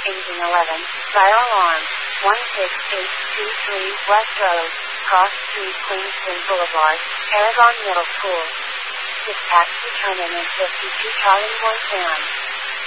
Engine 11, fire alarm, 16823 West Road, Cross Street, Queenston Boulevard, Aragon Middle School. Dispatch determinant 52 Charlie Boy Sam.